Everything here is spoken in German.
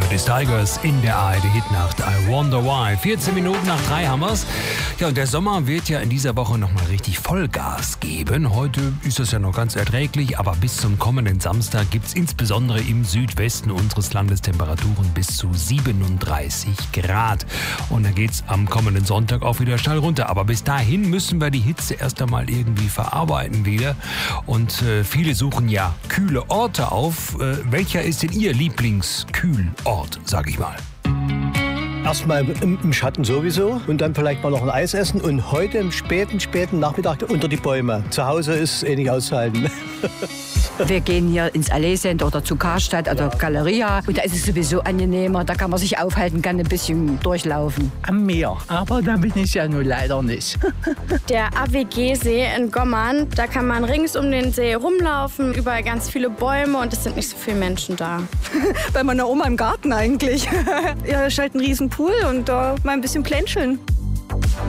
des Tigers in der ARD-Hitnacht. I Wonder Why. 14 Minuten nach 3 haben wir's. Ja, und der Sommer wird ja in dieser Woche nochmal richtig Vollgas geben. Heute ist das ja noch ganz erträglich, aber bis zum kommenden Samstag gibt's insbesondere im Südwesten unseres Landes Temperaturen bis zu 37 Grad. Und dann geht's am kommenden Sonntag auch wieder steil runter. Aber bis dahin müssen wir die Hitze erst einmal irgendwie verarbeiten wieder. Und viele suchen ja kühle Orte auf. Welcher ist denn Ihr Lieblingskühlort, sag ich mal? Erstmal im Schatten sowieso und dann vielleicht mal noch ein Eis essen und heute im späten Nachmittag unter die Bäume. Zu Hause ist eh nicht auszuhalten. Wir gehen hier ins Allee-Center oder zu Karstadt oder Galeria und da ist es sowieso angenehmer, da kann man sich aufhalten, kann ein bisschen durchlaufen. Am Meer, aber da bin ich ja nun leider nicht. Der AWG-See in Gommern, da kann man rings um den See rumlaufen, überall ganz viele Bäume und es sind nicht so viele Menschen da. Bei meiner Oma im Garten eigentlich. Ja, ist halt ein riesen Pool und da mal ein bisschen plänscheln.